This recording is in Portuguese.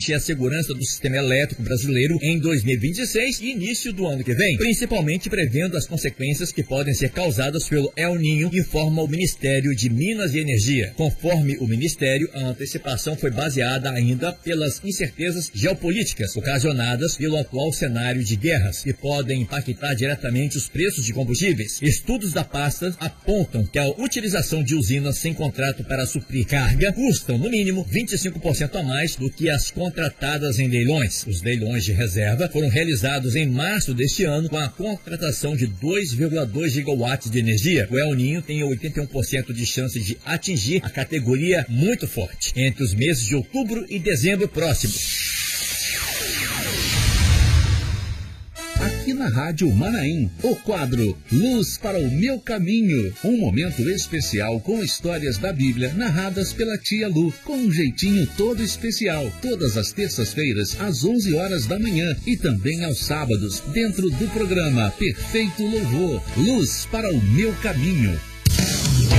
garantir a segurança do sistema elétrico brasileiro em 2026 e início do ano que vem, principalmente prevendo as consequências que podem ser causadas pelo El Niño, informa o Ministério de Minas e Energia. Conforme o Ministério, a antecipação foi baseada ainda pelas incertezas geopolíticas ocasionadas pelo atual cenário de guerras, que podem impactar diretamente os preços de combustíveis. Estudos da pasta apontam que a utilização de usinas sem contrato para suprir carga custam, no mínimo, 25% a mais do que as contratadas em leilões. Os leilões de reserva foram realizados em março deste ano com a contratação de 2,2 gigawatts de energia. O El Niño tem 81% de chance de atingir a categoria muito forte entre os meses de outubro e dezembro próximos. Aqui na Rádio Manaim, o quadro Luz para o Meu Caminho. Um momento especial com histórias da Bíblia narradas pela tia Lu, com um jeitinho todo especial. Todas as terças-feiras, às 11 horas da manhã e também aos sábados, dentro do programa Perfeito Louvor. Luz para o Meu Caminho.